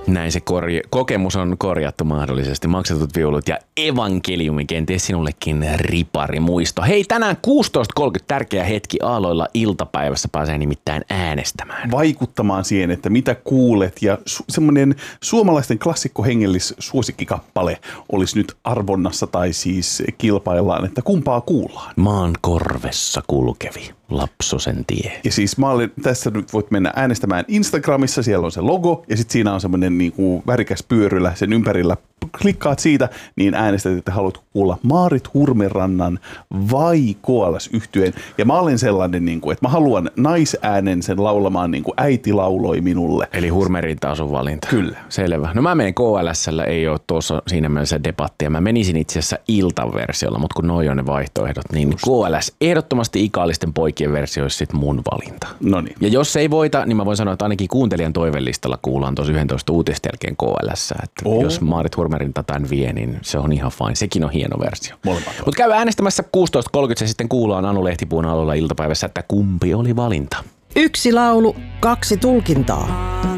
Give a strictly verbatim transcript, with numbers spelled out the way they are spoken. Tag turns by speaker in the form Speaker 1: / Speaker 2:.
Speaker 1: Näin se korja- kokemus on korjattu mahdollisesti. Maksetut viulut ja evankeliumi, kenties sinullekin ripari muisto. Hei, tänään kuusitoista kolmekymmentä tärkeä hetki Aalloilla iltapäivässä pääsee nimittäin äänestämään.
Speaker 2: Vaikuttamaan siihen, että mitä kuulet ja su- semmoinen suomalaisten klassikko hengellis suosikkikappale olisi nyt arvonnassa tai siis kilpaillaan, että kumpaa kuullaan.
Speaker 1: Maan korvessa kulkevi Lapsosen tie.
Speaker 2: Ja siis mä olen, tässä nyt voit mennä äänestämään Instagramissa, siellä on se logo ja sitten siinä on semmoinen niinku värikäs pyörylä sen ympärillä. Klikkaat siitä, niin äänestät, että haluatko kuulla Maarit Hurmerannan vai K L S-yhtyeen. Ja mä olen sellainen, niin kuin, että mä haluan naisäänen sen laulamaan niin kuin äiti lauloi minulle.
Speaker 1: Eli Hurmerinta on sun valinta.
Speaker 2: Kyllä.
Speaker 1: Selvä. No mä menen K L S:llä, ei ole tuossa siinä mielessä debattia. Mä menisin itse asiassa iltaversiolla, mutta kun noi on ne vaihtoehdot, niin Just. K L S ehdottomasti ikaalisten poikien versio olisi sit mun valinta.
Speaker 2: Noniin.
Speaker 1: Ja jos ei voita, niin mä voin sanoa, että ainakin kuuntelijan toivellistalla kuullaan tuossa yksitoista uutisten jälkeen K L S. Että oh. jos Maarit Hurmerinta tämän vie, niin se on ihan fine. Sekin on hieno versio. Mutta käy äänestämässä kuusitoista kolmekymmentä ja sitten kuullaan Anu Lehtipuun Aloilla iltapäivässä, että kumpi oli valinta.
Speaker 3: Yksi laulu, kaksi tulkintaa.